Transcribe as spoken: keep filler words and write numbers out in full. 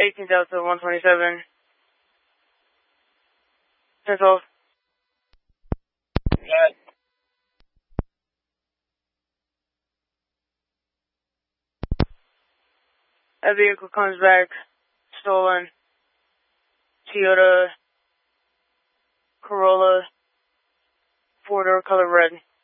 eighteen Delta one twenty-seven. Pencil. Got. A vehicle comes back, stolen. Toyota Corolla, four-door, color red.